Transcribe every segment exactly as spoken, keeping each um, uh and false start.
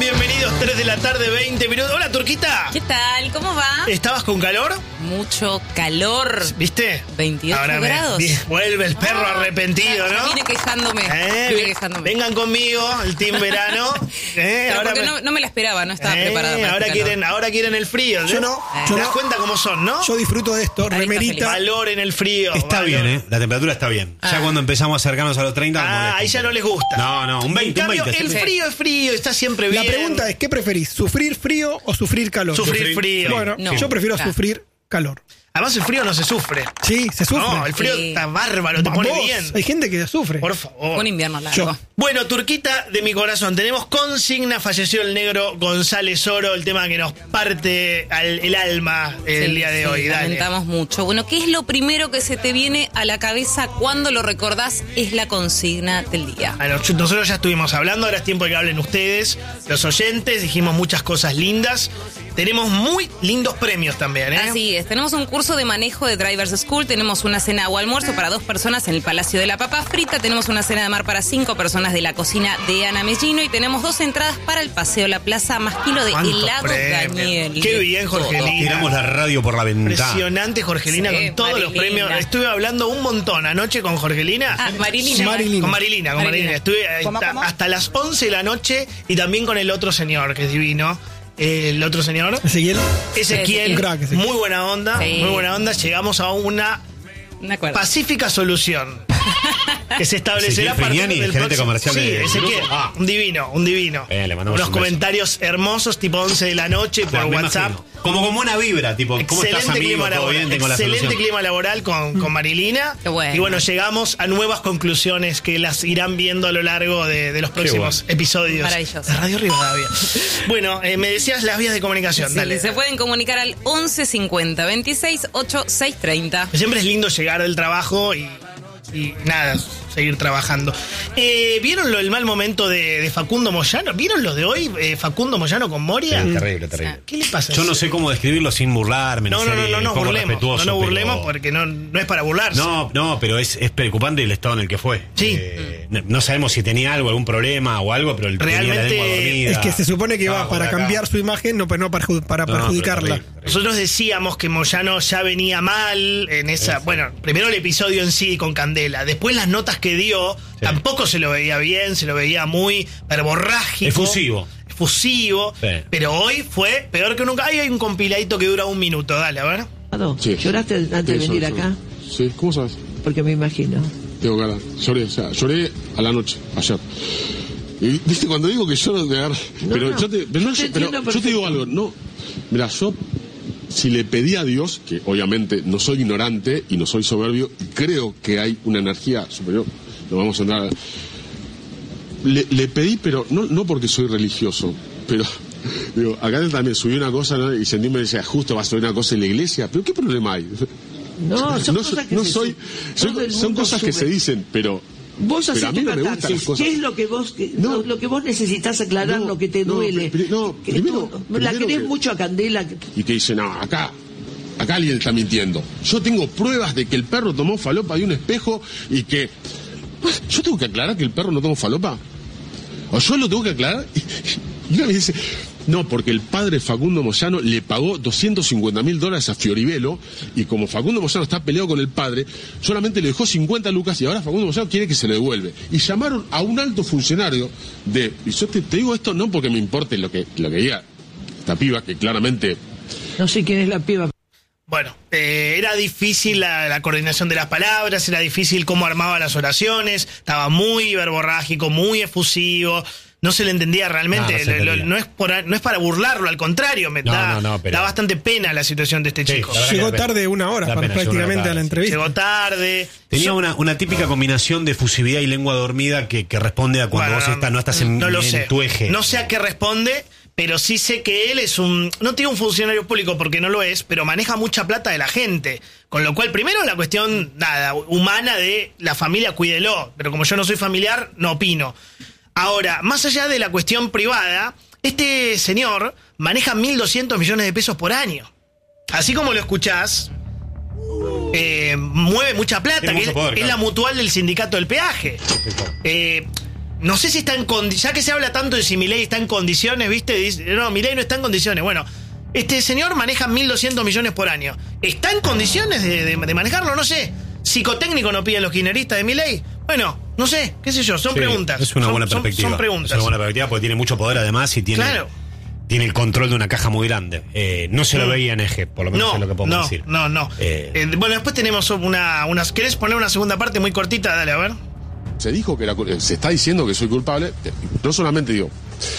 Bienvenidos, tres de la tarde, veinte minutos. Hola, Turquita. ¿Qué tal? ¿Cómo va? ¿Estabas con calor? Mucho calor. ¿Viste? veintiocho Ahora me- grados. bien, vuelve el perro Ah, arrepentido, ya, ¿no? Vine quejándome. Eh, vine ven- quejándome. Vengan conmigo, el team verano. Eh, Pero ahora porque me- no, no me la esperaba, no estaba eh, preparada para ahora este calor. quieren, ahora quieren el frío. Yo no, yo ¿Te das no. cuenta cómo son, no? Yo disfruto de esto, Ahí está remerita. Valor en el frío. Está valor. bien, ¿eh? La temperatura está bien. Ya Ah. cuando empezamos a acercarnos a los treinta... Ah, molesta ahí un ya poco. no les gusta. No, no, un veinte, En un cambio, veinte. el sí. frío es frío, está siempre bien. La pregunta es, ¿qué preferís? ¿Sufrir frío o sufrir calor? Sufrir Sufrir frío. Bueno, No. yo prefiero Claro. sufrir calor. Además, el frío no se sufre. Sí, se sufre. No, el frío Sí. está bárbaro, te pone Vos, bien. hay gente que sufre. Por favor. Un invierno largo. Yo. Bueno, Turquita de mi corazón, tenemos consigna, falleció el negro González Oro, el tema que nos parte al- el alma eh, el Sí, día de sí, hoy. Dale. lamentamos mucho. Bueno, ¿qué es lo primero que se te viene a la cabeza cuando lo recordás? Es la consigna del día. Bueno, yo- nosotros ya estuvimos hablando, ahora es tiempo de que hablen ustedes, los oyentes, dijimos muchas cosas lindas. Tenemos muy lindos premios también, ¿eh? Así es, tenemos un curso de manejo de Drivers School, tenemos una cena o almuerzo para dos personas en el Palacio de la Papa Frita, tenemos una cena de mar para cinco personas de la cocina de Ana Mellino y tenemos dos entradas para el Paseo La Plaza más kilo de ¿Cuántos helado premios? Daniel. Qué de bien, todo. Jorgelina. Tiramos la radio por la ventana. Impresionante, Jorgelina, Sí, con todos los Marilina. premios. Estuve hablando un montón anoche con Jorgelina. Ah, Marilina. Marilina. Con Marilina, con Marilina. Marilina. Estuve ahí ¿Cómo, hasta, cómo? hasta las once de la noche y también con el otro señor, que es divino. El otro señor, Ezequiel. Ezequiel, Un crack, Ezequiel. muy buena onda, Sí. muy buena onda. Llegamos a una De acuerdo. pacífica solución que se establecerá a Ezequiel partir Feñani, del gerente próximo- comercial sí, de Ezequiel, Grupo. Ah. un divino, un divino. Eh, le mandamos Unos un beso. comentarios hermosos, tipo once de la noche O sea, por me WhatsApp. imagino. Como con buena vibra, tipo, ¿cómo estás, Excelente amigo? clima ¿Todo laboral, bien? Tengo la excelente solución. clima laboral con, con Marilina. Qué bueno. Y bueno, llegamos a nuevas conclusiones que las irán viendo a lo largo de, de los próximos episodios Maravilloso. de Radio Rivadavia. Bueno, eh, me decías las vías de comunicación, Sí, dale. se pueden comunicar al once cincuenta veintiséis ochenta y seis treinta. Siempre es lindo llegar del trabajo y, y nada, seguir trabajando. Eh, ¿Vieron lo del mal momento de, de Facundo Moyano? ¿Vieron lo de hoy? Eh, Facundo Moyano con Moria. Sí, terrible, terrible. ¿Qué le pasa? Yo no sé cómo describirlo sin burlarme. No, ni no, ser, no, no eh, nos poco burlemos. respetuoso, No nos burlemos pero- porque no, no es para burlarse. No, no, pero es, es preocupante el estado en el que fue. Sí. Eh, no, no sabemos si tenía algo, algún problema o algo, pero él tenía la Realmente lengua dormida. Es que se supone que Estaba va para por acá. cambiar su imagen, no, pero no para, perju- para No, pero perjudicarla. terrible, terrible. Nosotros decíamos que Moyano ya venía mal en esa. Sí. Bueno, primero el episodio en sí con Candela. Después las notas que dio, tampoco se lo veía bien, se lo veía muy verborrágico. Efusivo. Efusivo. Sí. Pero hoy fue peor que nunca. Ahí hay un compiladito que dura un minuto. Dale, a ver. Sí. ¿Lloraste antes de Sí, venir lloré, acá? Sí, ¿cómo sabes? Porque me imagino. Tengo cara. Lloré, o sea, lloré a la noche, ayer. Y viste, cuando digo que lloro de agarrar. No, pero no, yo te, pero yo no, te pero entiendo yo te digo perfecto. algo, no. Mira, yo, si le pedí a Dios, que obviamente no soy ignorante y no soy soberbio, y creo que hay una energía superior, no vamos a entrar. Le, le pedí, pero no, no porque soy religioso, pero. Digo, acá también subí una cosa, ¿no? Y sentí me decía, justo va a subir una cosa en la iglesia, pero ¿qué problema hay? No, son no, cosas que no se soy, su- soy- todo el son mundo cosas que sube. se dicen, pero Vos pero haces a mí tu no me gustan las catarsis. cosas. ¿Qué es lo que vos que, No. lo, lo que vos necesitas aclarar, No, lo que te no, duele? pri- no, Que primero- tú- la primero querés que- mucho a Candela. que- y que dice, no, acá, acá alguien está mintiendo. Yo tengo pruebas de que el perro tomó falopa de un espejo y que... Pues, ¿yo tengo que aclarar que el perro no tomó falopa? ¿O yo lo tengo que aclarar? Y una me dice, no, porque el padre Facundo Moyano le pagó doscientos cincuenta mil dólares a Fioribelo y como Facundo Moyano está peleado con el padre, solamente le dejó cincuenta lucas y ahora Facundo Moyano quiere que se lo devuelve. Y llamaron a un alto funcionario de... Y yo te, te digo esto no porque me importe lo que, lo que diga esta piba, que claramente... No sé quién es la piba. Bueno, eh, era difícil la, la coordinación de las palabras, era difícil cómo armaba las oraciones, estaba muy verborrágico, muy efusivo. No se le entendía realmente, No, no se Lo- lo- entendía. no, es por, no es para burlarlo, al contrario, me No, da, no, no, pero- da bastante pena la situación de este Sí, chico. la verdad Llegó que da tarde pena. una hora Da para- pena, llegó prácticamente tarde, a la sí. entrevista. Llegó tarde. Tenía Yo- una, una típica combinación de efusividad y lengua dormida que, que responde a cuando Bueno, vos estás, no estás en, no lo en sé. tu eje. No sé a qué responde, pero sí sé que él es un... No tiene un funcionario público porque no lo es, pero maneja mucha plata de la gente. Con lo cual, primero la cuestión, nada, humana de la familia, cuídelo. Pero como yo no soy familiar, no opino. Ahora, más allá de la cuestión privada, este señor maneja mil doscientos millones de pesos por año. Así como lo escuchás, eh, mueve mucha plata, Tiene que mucho es, poder, es claro. la mutual del sindicato del peaje. Eh, no sé si está en condiciones, ya que se habla tanto de si Milei está en condiciones, ¿viste? Dice, no, Milei no está en condiciones. Bueno, este señor maneja mil doscientos millones por año. ¿Está en condiciones de, de, de manejarlo? No sé. ¿Psicotécnico no piden los kirchneristas de Milei? Bueno, no sé, qué sé yo, son Sí, preguntas. Es una son, buena son- perspectiva. Son, preguntas. Es una buena perspectiva porque tiene mucho poder además y tiene, Claro. tiene el control de una caja muy grande. Eh, no se lo Mm. veía en Eje, por lo menos No, es lo que podemos no, decir. no, no. Eh, Eh, bueno, después tenemos una, unas. ¿Querés poner una segunda parte muy cortita? Dale, a ver. Se dijo que era, cul- se está diciendo que soy culpable. No solamente digo,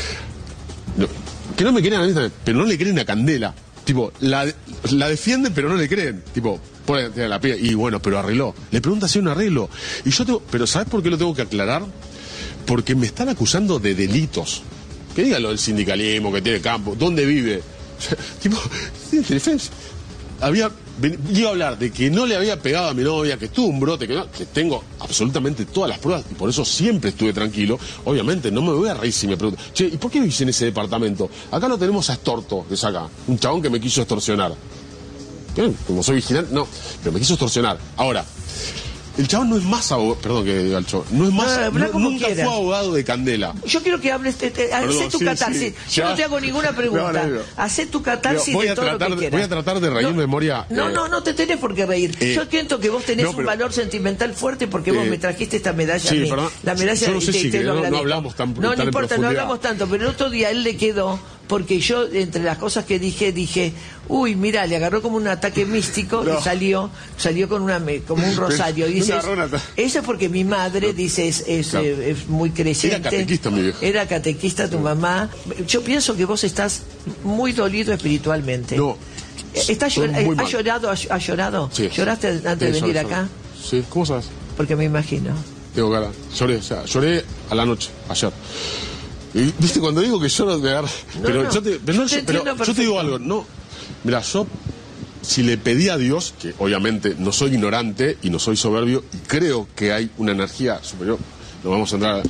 no, que no me creen a mí también, pero no le creen a Candela. Tipo, la, la defienden, pero no le creen. Tipo, pone tiene la piel y bueno, pero arregló. Le pregunta si hay un arreglo. Y yo tengo, pero ¿sabes por qué lo tengo que aclarar? Porque me están acusando de delitos. Que diga lo del sindicalismo, que tiene campo, dónde vive. Tipo, tiene defensa. Había, ven- iba a hablar de que no le había pegado a mi novia, que tuvo un brote, que, no, que tengo absolutamente todas las pruebas y por eso siempre estuve tranquilo. Obviamente, no me voy a reír si me preguntan, che, ¿y por qué vivís en ese departamento? Acá lo tenemos a Estorto, que es acá, un chabón que me quiso extorsionar. Bien, como soy vigilante, no, pero me quiso extorsionar. Ahora, el chabón no es más abogado, perdón que diga el chabón, no es más, No, habla no- como nunca quiera. fue abogado de Candela. Yo quiero que hables, te, te, hacé Perdón, tu sí, catarsis. sí, Yo ya. no te hago ninguna pregunta. No, no, no. Hacé tu catarsis Digo, voy de a todo tratar lo que de- quieras. voy a tratar de reírme, no, Moria. No, Eh, no, no te tenés por qué reír. eh, Yo siento que vos tenés no, un pero- valor sentimental fuerte porque vos Eh, me trajiste esta medalla sí, a mí. perdón. La medalla Yo no y sé te, si te que lo no- no agradezco. hablamos tan- No, tan no en importa, no profundidad. hablamos tanto, pero el otro día a él le quedó porque yo, entre las cosas que dije, dije, uy, mira, le agarró como un ataque místico No. y salió, salió con una me- como un rosario. Y Me dice, agarró un ata- eso es porque mi madre, dice, es, es, Claro. eh, es muy creyente. Era catequista, mi vieja. Era catequista tu mamá. Yo pienso que vos estás muy dolido espiritualmente. No. ¿Estás Estoy llor- muy ¿Has mal. llorado? ¿Has, has llorado? Sí. ¿Lloraste antes de Sí, venir lloré, acá? lloré. Sí, ¿cómo sabes? Porque me imagino. Tengo cara. Lloré, o sea, lloré a la noche, ayer. Y viste, cuando digo que lloro me agarra. No, pero no, yo te, pero no, te pero entiendo yo te digo perfecto. algo, no. Mira, yo si le pedí a Dios, que obviamente no soy ignorante y no soy soberbio, y creo que hay una energía superior, no vamos a entrar. a-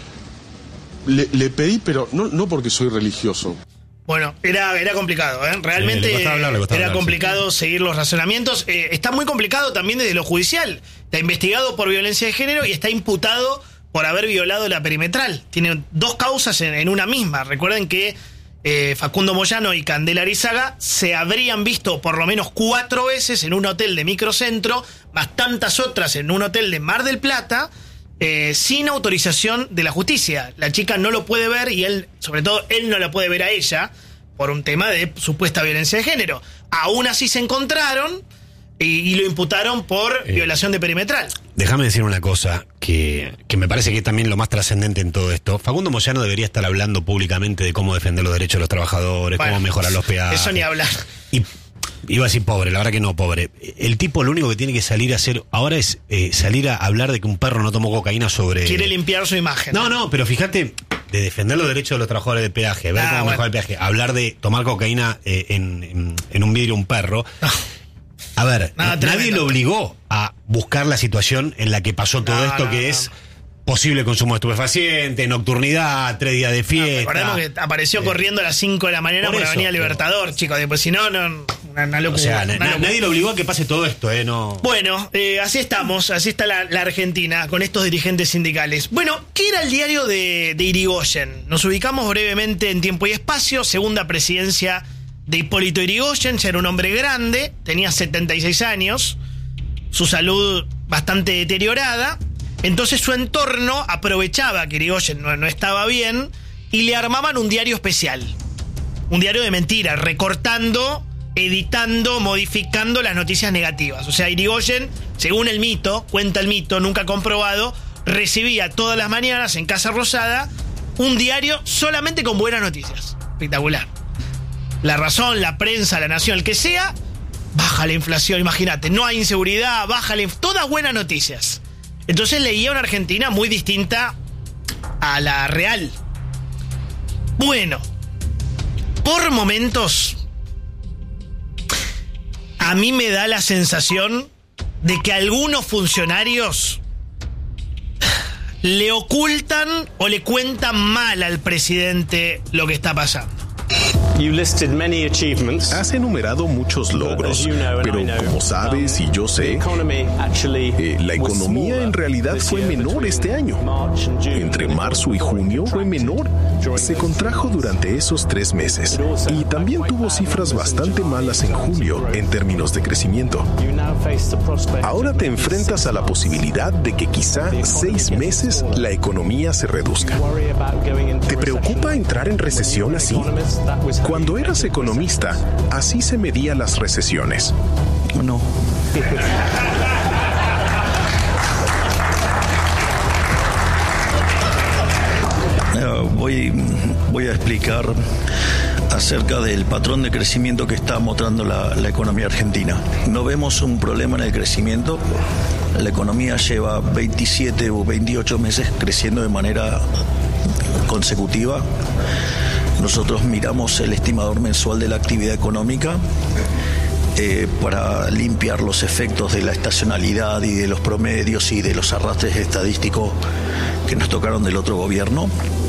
Le, le pedí, pero no, no porque soy religioso. Bueno, era, era complicado, ¿eh? Realmente Eh, le costaba hablar, le costaba era hablar, complicado seguir los razonamientos. Eh, está muy complicado también desde lo judicial. Está investigado por violencia de género y está imputado por haber violado la perimetral. Tiene dos causas en, en una misma. Recuerden que eh, Facundo Moyano y Candela Arizaga se habrían visto por lo menos cuatro veces en un hotel de microcentro, más tantas otras en un hotel de Mar del Plata, eh, sin autorización de la justicia. La chica no lo puede ver y él, sobre todo, él no la puede ver a ella por un tema de supuesta violencia de género. Aún así se encontraron y, y lo imputaron por Eh. violación de perimetral. Déjame decir una cosa que, que me parece que es también lo más trascendente en todo esto. Facundo Moyano debería estar hablando públicamente de cómo defender los derechos de los trabajadores, Bueno, cómo mejorar los peajes. Eso ni hablar. Y iba a decir pobre, la verdad que no, pobre. El tipo lo único que tiene que salir a hacer ahora es eh, salir a hablar de que un perro no tomó cocaína sobre... Quiere limpiar su imagen. No, no, pero fíjate, de defender los derechos de los trabajadores de peaje, ver Ah, cómo bueno. mejorar el peaje, hablar de tomar cocaína eh, en, en, en un vidrio un perro. A ver, No, nadie tremendo. lo obligó a buscar la situación en la que pasó todo No, esto, no, que no. es posible consumo de estupefacientes, nocturnidad, tres días de fiesta. Recordemos que apareció Eh, corriendo a las cinco de la mañana por por, eso, Avenida pero- Libertador, chicos. Después, si no, no, una, una locura. O sea, una na- locura. nadie lo obligó a que pase todo esto, ¿eh? No. Bueno, eh, así estamos, así está la, la Argentina con estos dirigentes sindicales. Bueno, ¿qué era el diario de, de Irigoyen? Nos ubicamos brevemente en tiempo y espacio, segunda presidencia de Hipólito Irigoyen, ya era un hombre grande, tenía setenta y seis años, su salud bastante deteriorada, entonces su entorno aprovechaba que Irigoyen no, no estaba bien y le armaban un diario especial. Un diario de mentiras, recortando, editando, modificando las noticias negativas. O sea, Irigoyen, según el mito, cuenta el mito, nunca comprobado, recibía todas las mañanas en Casa Rosada un diario solamente con buenas noticias. Espectacular. La Razón, la prensa, la Nación, el que sea, baja la inflación, imagínate, no hay inseguridad, baja la inf- todas buenas noticias. Entonces leía una Argentina muy distinta a la real. Bueno, por momentos, a mí me da la sensación de que algunos funcionarios le ocultan o le cuentan mal al presidente lo que está pasando. Has enumerado muchos logros, pero como sabes y yo sé, eh, la economía en realidad fue menor este año. Entre marzo y junio fue menor. Se contrajo durante esos tres meses y también tuvo cifras bastante malas en julio en términos de crecimiento. Ahora te enfrentas a la posibilidad de que quizá seis meses la economía se reduzca. ¿Te preocupa entrar en recesión así? Cuando eras economista, así se medían las recesiones. No. Voy, voy a explicar acerca del patrón de crecimiento que está mostrando la, la economía argentina. No vemos un problema en el crecimiento. La economía lleva veintisiete o veintiocho meses creciendo de manera consecutiva. Nosotros miramos el estimador mensual de la actividad económica eh, para limpiar los efectos de la estacionalidad y de los promedios y de los arrastres estadísticos que nos tocaron del otro gobierno.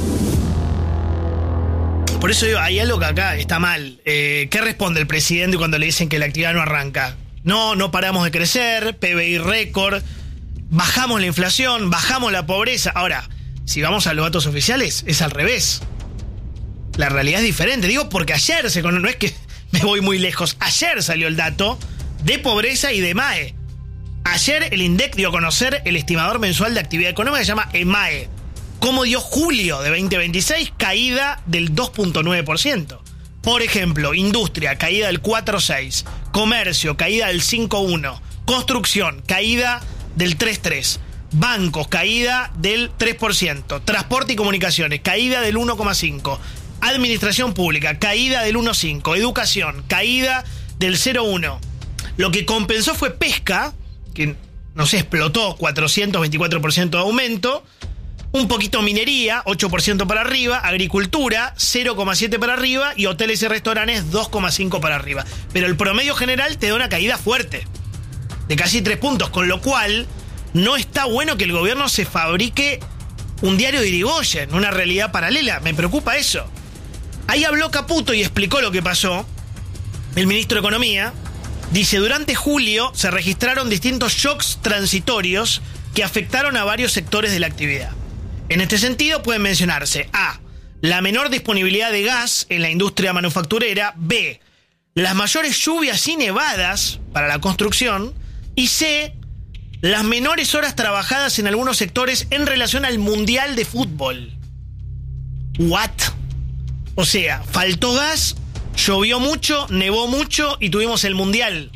Por eso digo, hay algo que acá está mal. Eh, ¿Qué responde el presidente cuando le dicen que la actividad no arranca? No, no paramos de crecer, P B I récord, bajamos la inflación, bajamos la pobreza. Ahora, si vamos a los datos oficiales, es al revés. La realidad es diferente. Digo porque ayer, se conoce, no es que me voy muy lejos, ayer salió el dato de pobreza y de M A E. Ayer el INDEC dio a conocer el estimador mensual de actividad económica que se llama EMAE. ¿Cómo dio julio de veinte veintiséis? Caída del dos punto nueve por ciento. Por ejemplo, industria, caída del cuatro punto seis por ciento. Comercio, caída del cinco punto uno por ciento. Construcción, caída del tres punto tres por ciento. Bancos, caída del tres por ciento. Transporte y comunicaciones, caída del uno coma cinco por ciento. Administración pública, caída del uno coma cinco por ciento. Educación, caída del cero coma uno por ciento. Lo que compensó fue pesca, que no se explotó, cuatrocientos veinticuatro por ciento de aumento. Un poquito minería, ocho por ciento para arriba. Agricultura, cero coma siete por ciento para arriba. Y hoteles y restaurantes, dos coma cinco por ciento para arriba. Pero el promedio general te da una caída fuerte, de casi tres puntos. Con lo cual, no está bueno que el gobierno se fabrique un diario de Irigoyen, una realidad paralela. Me preocupa eso. Ahí habló Caputo y explicó lo que pasó. El ministro de Economía dice, durante julio se registraron distintos shocks transitorios que afectaron a varios sectores de la actividad. En este sentido pueden mencionarse A, la menor disponibilidad de gas en la industria manufacturera, B, las mayores lluvias y nevadas para la construcción, y C, las menores horas trabajadas en algunos sectores en relación al Mundial de Fútbol. ¿What? O sea, faltó gas, llovió mucho, nevó mucho y tuvimos el Mundial.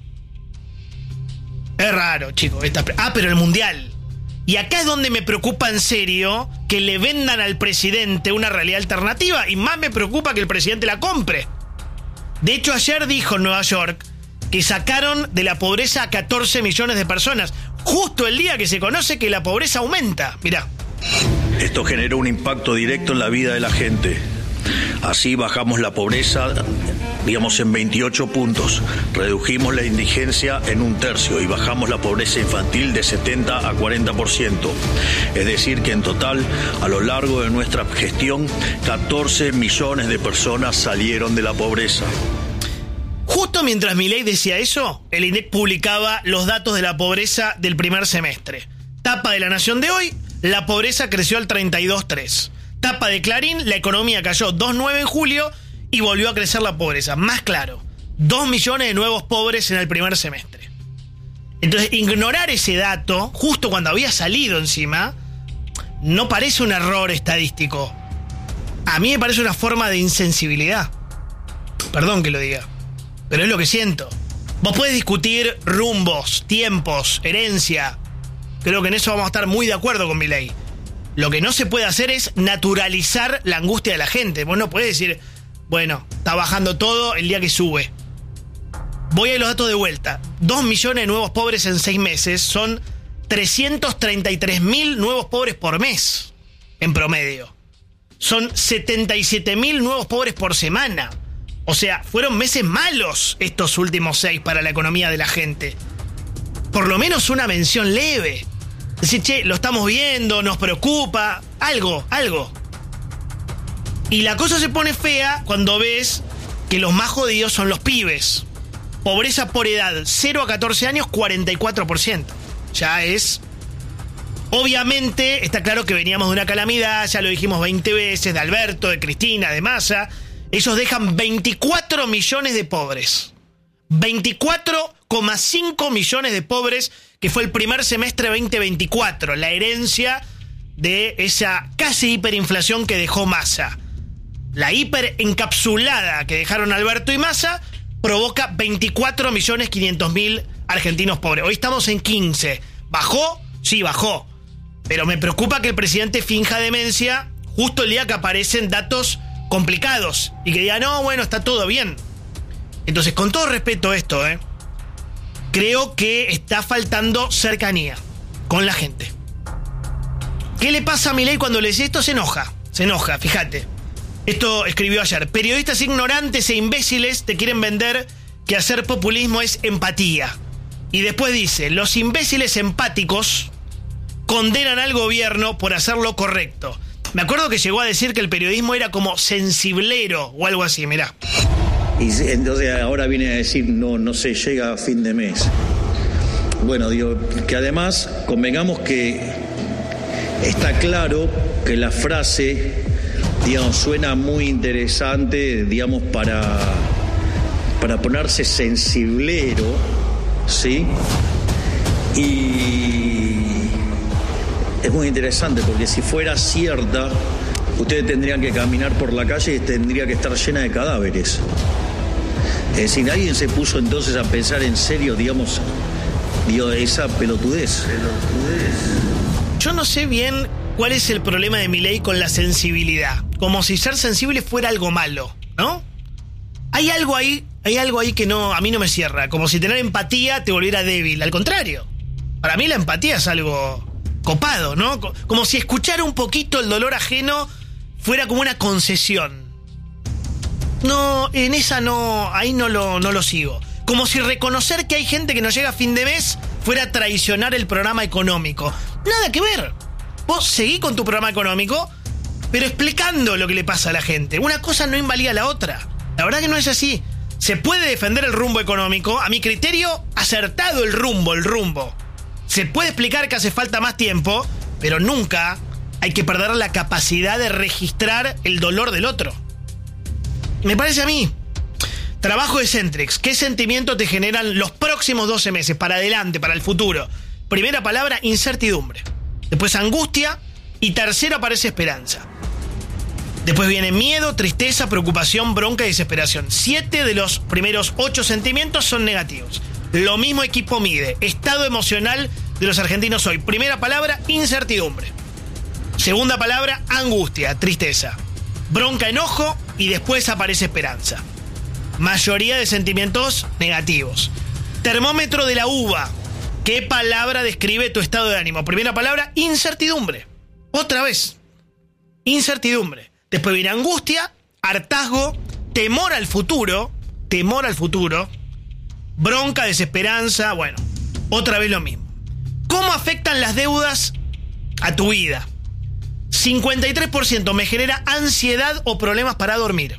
Es raro, chicos. Esta... Ah, pero el Mundial. Y acá es donde me preocupa en serio que le vendan al presidente una realidad alternativa, y más me preocupa que el presidente la compre. De hecho, ayer dijo en Nueva York que sacaron de la pobreza a catorce millones de personas, justo el día que se conoce que la pobreza aumenta. Mirá. Esto generó un impacto directo en la vida de la gente. Así bajamos la pobreza, digamos, en veintiocho puntos. Redujimos la indigencia en un tercio y bajamos la pobreza infantil de setenta a cuarenta por ciento. Es decir, que en total, a lo largo de nuestra gestión, catorce millones de personas salieron de la pobreza. Justo mientras Milei decía eso, el INDEC publicaba los datos de la pobreza del primer semestre. Tapa de La Nación de hoy, la pobreza creció al treinta y dos coma tres. Tapa de Clarín, la economía cayó dos coma nueve en julio y volvió a crecer la pobreza. Más claro, dos millones de nuevos pobres en el primer semestre. Entonces, ignorar ese dato, justo cuando había salido encima, no parece un error estadístico. A mí me parece una forma de insensibilidad. Perdón que lo diga, pero es lo que siento. Vos podés discutir rumbos, tiempos, herencia. Creo que en eso vamos a estar muy de acuerdo con Milei. Lo que no se puede hacer es naturalizar la angustia de la gente. Vos no podés decir, bueno, está bajando todo el día que sube. Voy a ir los datos de vuelta. Dos millones de nuevos pobres en seis meses son trescientos treinta y tres mil nuevos pobres por mes, en promedio. Son setenta y siete mil nuevos pobres por semana. O sea, fueron meses malos estos últimos seis para la economía de la gente. Por lo menos una mención leve. Decir, che, lo estamos viendo, nos preocupa, algo, algo. Y la cosa se pone fea cuando ves que los más jodidos son los pibes. Pobreza por edad, cero a catorce años, cuarenta y cuatro por ciento. Ya es... Obviamente, está claro que veníamos de una calamidad, ya lo dijimos veinte veces, de Alberto, de Cristina, de Massa. Ellos dejan veinticuatro millones de pobres. veinticuatro coma cinco millones de pobres, que fue el primer semestre veinte veinticuatro, la herencia de esa casi hiperinflación que dejó Massa. La hiperencapsulada que dejaron Alberto y Massa provoca veinticuatro millones quinientos mil argentinos pobres. Hoy estamos en quince. ¿Bajó? Sí, bajó. Pero me preocupa que el presidente finja demencia justo el día que aparecen datos complicados y que diga, no, bueno, está todo bien. Entonces, con todo respeto a esto, ¿eh? creo que está faltando cercanía con la gente. ¿Qué le pasa a Milei cuando le dice esto? Se enoja, se enoja, fíjate. Esto escribió ayer. Periodistas ignorantes e imbéciles te quieren vender que hacer populismo es empatía. Y después dice, los imbéciles empáticos condenan al gobierno por hacer lo correcto. Me acuerdo que llegó a decir que el periodismo era como sensiblero o algo así, mirá. Y entonces ahora viene a decir, no, no sé, llega a fin de mes. Bueno, digo, que además convengamos que está claro que la frase, digamos, suena muy interesante, digamos, para, para ponerse sensiblero, ¿sí? Y es muy interesante porque si fuera cierta, ustedes tendrían que caminar por la calle y tendría que estar llena de cadáveres. Es decir, alguien se puso entonces a pensar en serio, digamos, digo, esa pelotudez. pelotudez. Yo no sé bien cuál es el problema de Milei con la sensibilidad. Como si ser sensible fuera algo malo, ¿no? Hay algo ahí, hay algo ahí que no, a mí no me cierra. Como si tener empatía te volviera débil. Al contrario, para mí la empatía es algo copado, ¿no? Como si escuchar un poquito el dolor ajeno fuera como una concesión. No, en esa no, ahí no lo, no lo sigo. Como si reconocer que hay gente que no llega a fin de mes fuera traicionar el programa económico. Nada que ver. Vos seguí con tu programa económico, pero explicando lo que le pasa a la gente. Una cosa no invalida la otra. La verdad que no es así. Se puede defender el rumbo económico, a mi criterio, acertado el rumbo, el rumbo. Se puede explicar que hace falta más tiempo, pero nunca hay que perder la capacidad de registrar el dolor del otro. Me parece a mí. Trabajo de Centrex. ¿Qué sentimiento te generan los próximos doce meses? Para adelante, para el futuro. Primera palabra, incertidumbre. Después angustia. Y tercero aparece esperanza. Después viene miedo, tristeza, preocupación, bronca y desesperación. Siete de los primeros ocho sentimientos son negativos. Lo mismo equipo mide. Estado emocional de los argentinos hoy. Primera palabra, incertidumbre. Segunda palabra, angustia, tristeza. Bronca, enojo y después aparece esperanza. Mayoría de sentimientos negativos. Termómetro de la uva. ¿Qué palabra describe tu estado de ánimo? Primera palabra, incertidumbre. Otra vez. Incertidumbre. Después viene angustia, hartazgo, temor al futuro. Temor al futuro. Bronca, desesperanza. Bueno, otra vez lo mismo. ¿Cómo afectan las deudas a tu vida? cincuenta y tres por ciento me genera ansiedad o problemas para dormir.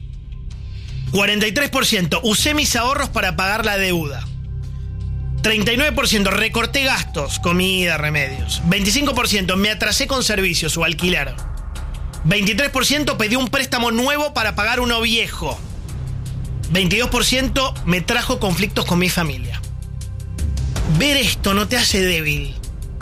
cuarenta y tres por ciento usé mis ahorros para pagar la deuda. treinta y nueve por ciento recorté gastos, comida, remedios. veinticinco por ciento me atrasé con servicios o alquiler. veintitrés por ciento pedí un préstamo nuevo para pagar uno viejo. veintidós por ciento me trajo conflictos con mi familia. Ver esto no te hace débil.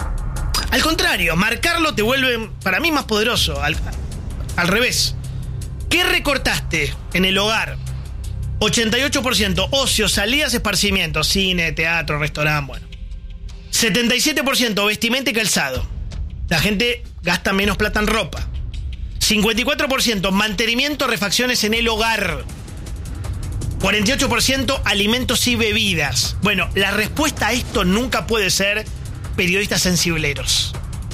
Al contrario, marcarlo te vuelve, para mí, más poderoso. Al, al revés. ¿Qué recortaste en el hogar? ochenta y ocho por ciento ocio, salidas, esparcimientos, cine, teatro, restaurante, bueno. setenta y siete por ciento vestimenta y calzado. La gente gasta menos plata en ropa. cincuenta y cuatro por ciento mantenimiento, refacciones en el hogar. cuarenta y ocho por ciento alimentos y bebidas. Bueno, la respuesta a esto nunca puede ser periodistas sensibleros.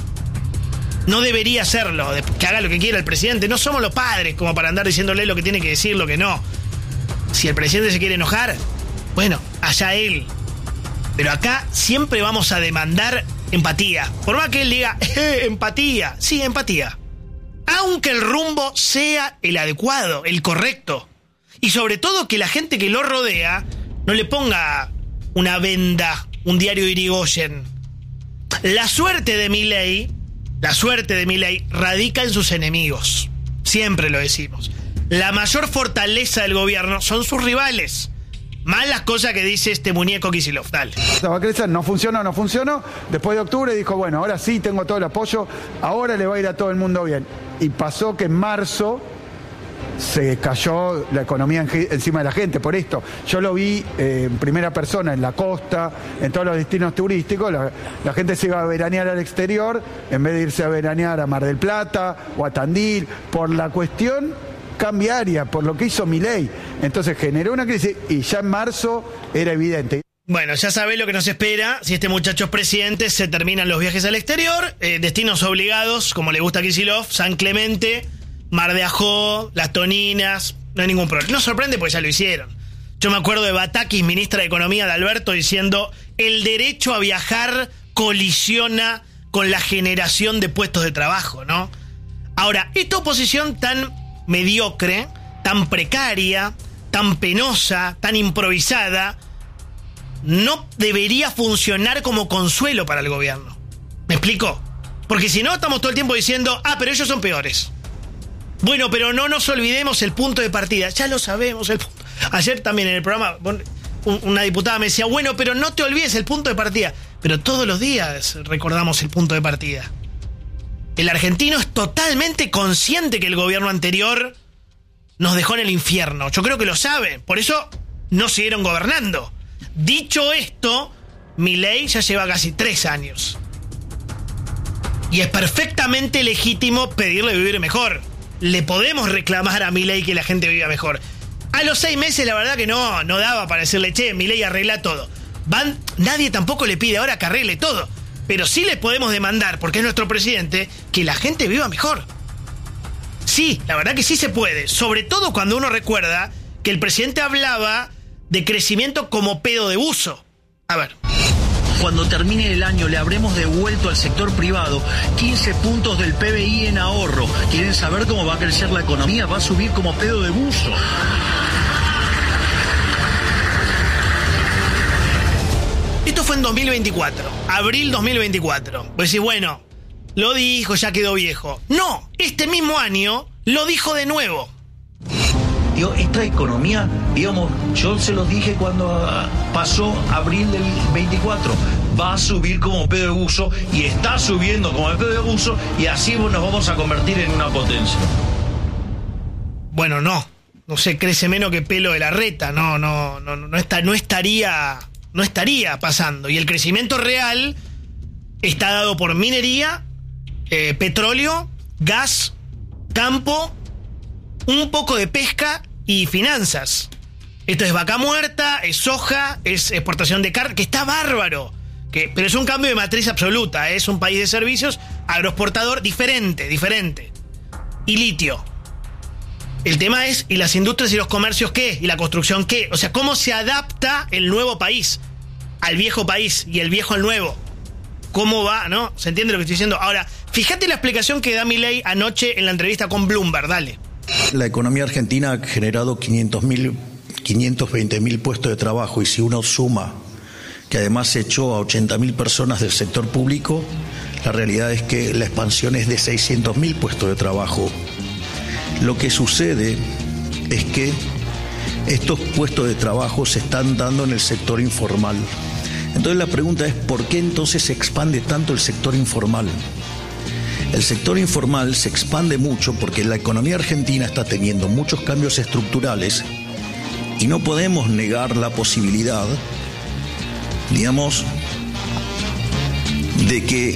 No debería serlo, que haga lo que quiera el presidente. No somos los padres como para andar diciéndole lo que tiene que decir, lo que no. Si el presidente se quiere enojar, bueno, allá él. Pero acá siempre vamos a demandar empatía. Por más que él diga, eh, empatía. Sí, empatía. Aunque el rumbo sea el adecuado, el correcto. Y sobre todo que la gente que lo rodea no le ponga una venda, un diario Irigoyen. La suerte de Milei, la suerte de Milei radica en sus enemigos. Siempre lo decimos. La mayor fortaleza del gobierno son sus rivales. Más las cosas que dice este muñeco Kicillof. Dale. Va a crecer, no funcionó, no funcionó. Después de octubre dijo, bueno, ahora sí tengo todo el apoyo, ahora le va a ir a todo el mundo bien. Y pasó que en marzo se cayó la economía en, encima de la gente por esto. Yo lo vi eh, en primera persona en la costa, en todos los destinos turísticos. La, la gente se iba a veranear al exterior en vez de irse a veranear a Mar del Plata o a Tandil, por la cuestión cambiaria, por lo que hizo Milei. Entonces generó una crisis y ya en marzo era evidente. Bueno, ya sabés lo que nos espera. Si este muchacho es presidente, se terminan los viajes al exterior, eh, destinos obligados, como le gusta a Kicillof, San Clemente, Mar de Ajó, Las Toninas, no hay ningún problema. No sorprende porque ya lo hicieron. Yo me acuerdo de Batakis, ministra de Economía de Alberto, diciendo: el derecho a viajar colisiona con la generación de puestos de trabajo, ¿no? Ahora, esta oposición tan mediocre, tan precaria, tan penosa, tan improvisada, no debería funcionar como consuelo para el gobierno. ¿Me explico? Porque si no, estamos todo el tiempo diciendo: ah, pero ellos son peores. Bueno, pero no nos olvidemos el punto de partida. Ya lo sabemos. El punto. Ayer también en el programa una diputada me decía: bueno, pero no te olvides el punto de partida. Pero todos los días recordamos el punto de partida. El argentino es totalmente consciente que el gobierno anterior nos dejó en el infierno. Yo creo que lo sabe. Por eso no siguieron gobernando. Dicho esto, Milei ya lleva casi tres años. Y es perfectamente legítimo pedirle vivir mejor. Le podemos reclamar a Milei que la gente viva mejor. A los seis meses la verdad que no, no daba para decirle: che, Milei, arregla todo. Van, nadie tampoco le pide ahora que arregle todo. Pero sí le podemos demandar, porque es nuestro presidente, que la gente viva mejor. Sí, la verdad que sí se puede. Sobre todo cuando uno recuerda que el presidente hablaba de crecimiento como pedo de buzo. A ver. Cuando termine el año le habremos devuelto al sector privado quince puntos del P B I en ahorro. ¿Quieren saber cómo va a crecer la economía? Va a subir como pedo de buzo. Esto fue en dos mil veinticuatro, abril dos mil veinticuatro. Pues sí, bueno, lo dijo, ya quedó viejo. No, este mismo año lo dijo de nuevo. Digo, esta economía, digamos, yo se los dije cuando pasó abril del veinticuatro, va a subir como pedo de buzo, y está subiendo como pedo de buzo, y así nos vamos a convertir en una potencia. Bueno, no, no sé, crece menos que pelo de la reta, no, no, no, no, está, no estaría, no estaría pasando. Y el crecimiento real está dado por minería, eh, petróleo, gas, campo, un poco de pesca y finanzas. Esto es vaca muerta, es soja, es exportación de carne, que está bárbaro. Que, pero es un cambio de matriz absoluta. Es un país de servicios, agroexportador diferente, diferente. Y litio. El tema es, ¿y las industrias y los comercios qué? ¿Y la construcción qué? O sea, ¿cómo se adapta el nuevo país al viejo país y el viejo al nuevo? ¿Cómo va? ¿No? ¿Se entiende lo que estoy diciendo? Ahora, fíjate la explicación que da Milei anoche en la entrevista con Bloomberg. Dale. La economía argentina ha generado quinientos mil, quinientos veinte mil puestos de trabajo, y si uno suma que además se echó a ochenta mil personas del sector público, la realidad es que la expansión es de seiscientos mil puestos de trabajo. Lo que sucede es que estos puestos de trabajo se están dando en el sector informal. Entonces la pregunta es: ¿por qué entonces se expande tanto el sector informal? El sector informal se expande mucho porque la economía argentina está teniendo muchos cambios estructurales y no podemos negar la posibilidad, digamos, de que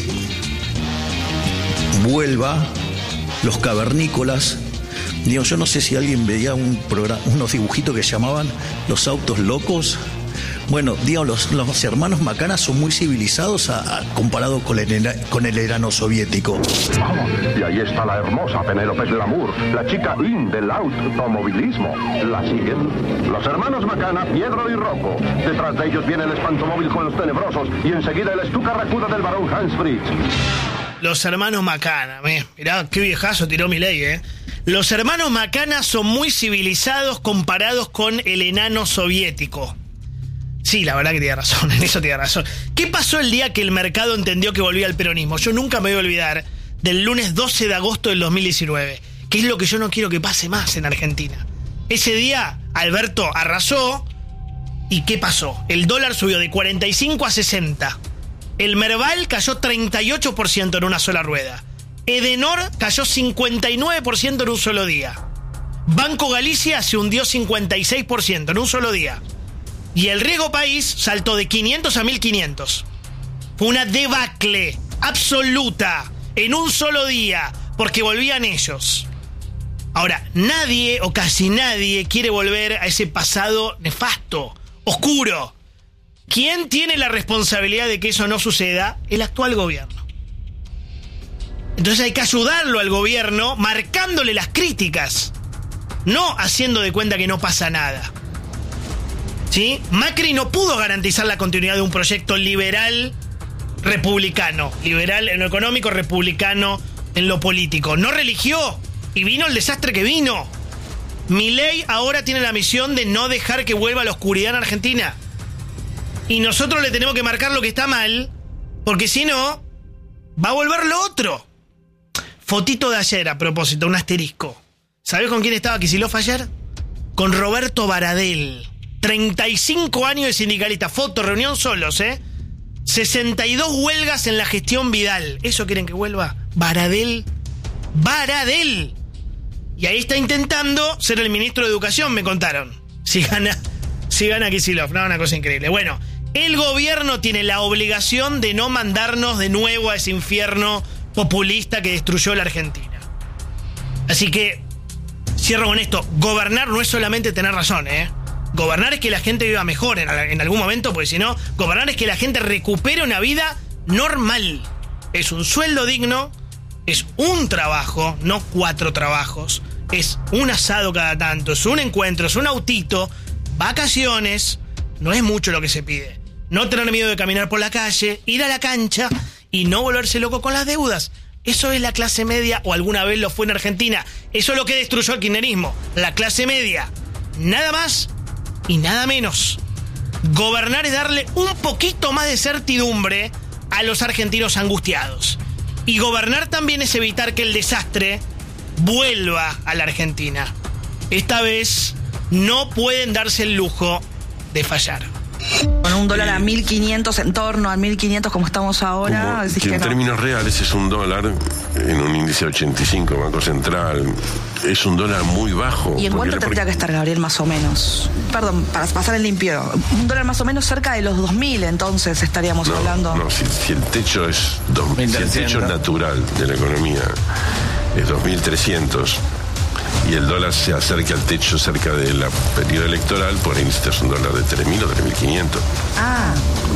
vuelva los cavernícolas. Digo, yo no sé si alguien veía un programa, unos dibujitos que llamaban Los Autos Locos. Bueno, digamos, los, los hermanos Macana son muy civilizados a, a, comparado con el, con el Irano soviético. Y ahí está la hermosa Penélope Glamour, la chica in del automovilismo. La siguen los hermanos Macana, Piedro y Rocco. Detrás de ellos viene el espantomóvil con los tenebrosos, y enseguida el estuca racuda del barón Hans Fritz. Los hermanos Macana, mirá qué viejazo tiró Milei, ¿eh? Los hermanos Macana son muy civilizados comparados con el enano soviético. Sí, la verdad que tiene razón, en eso tiene razón. ¿Qué pasó el día que el mercado entendió que volvía al peronismo? Yo nunca me voy a olvidar del lunes doce de agosto del dos mil diecinueve, que es lo que yo no quiero que pase más en Argentina. Ese día, Alberto arrasó, ¿y qué pasó? El dólar subió de cuarenta y cinco a sesenta. El Merval cayó treinta y ocho por ciento en una sola rueda. Edenor cayó cincuenta y nueve por ciento en un solo día. Banco Galicia se hundió cincuenta y seis por ciento en un solo día. Y el riesgo país saltó de quinientos a mil quinientos. Fue una debacle absoluta en un solo día, porque volvían ellos. Ahora, nadie o casi nadie quiere volver a ese pasado nefasto, oscuro. ¿Quién tiene la responsabilidad de que eso no suceda? El actual gobierno. Entonces hay que ayudarlo al gobierno marcándole las críticas, no haciendo de cuenta que no pasa nada. ¿Sí? Macri no pudo garantizar la continuidad de un proyecto liberal republicano, liberal en lo económico, republicano en lo político. No religió y vino el desastre que vino. Milei ahora tiene la misión de no dejar que vuelva la oscuridad en Argentina. Y nosotros le tenemos que marcar lo que está mal, porque si no, va a volver lo otro. Fotito de ayer, a propósito, un asterisco. ¿Sabés con quién estaba Kicillof ayer? Con Roberto Baradel. treinta y cinco años de sindicalista. Foto, reunión solos, ¿eh? sesenta y dos huelgas en la gestión Vidal. ¿Eso quieren que vuelva? Baradel. Baradel. Y ahí está intentando ser el ministro de Educación, me contaron. Si gana, si gana Kicillof. No, una cosa increíble. Bueno, el gobierno tiene la obligación de no mandarnos de nuevo a ese infierno populista que destruyó la Argentina. Así que, cierro con esto. Gobernar no es solamente tener razón, ¿eh? Gobernar es que la gente viva mejor en, en algún momento, porque si no, gobernar es que la gente recupere una vida normal. Es un sueldo digno, es un trabajo, no cuatro trabajos, es un asado cada tanto, es un encuentro, es un autito, vacaciones, no es mucho lo que se pide. No tener miedo de caminar por la calle, ir a la cancha y no volverse loco con las deudas. Eso es la clase media, o alguna vez lo fue en Argentina. Eso es lo que destruyó el kirchnerismo, la clase media. Nada más y nada menos. Gobernar es darle un poquito más de certidumbre a los argentinos angustiados. Y gobernar también es evitar que el desastre vuelva a la Argentina. Esta vez no pueden darse el lujo de fallar. Con un dólar a mil quinientos, en torno a mil quinientos como estamos ahora, Como decís que que en no. términos reales es un dólar en un índice ochenta y cinco, Banco Central. Es un dólar muy bajo. ¿Y en porque cuánto le- tendría que estar, Gabriel, más o menos? Perdón, para pasar en limpio. Un dólar más o menos cerca de los dos mil, entonces estaríamos No, hablando. no, si, si el techo es dos, si el techo natural de la economía es dos mil trescientos y el dólar se acerca al techo cerca del periodo electoral, por ahí necesitas un dólar de tres mil o tres mil quinientos. Ah,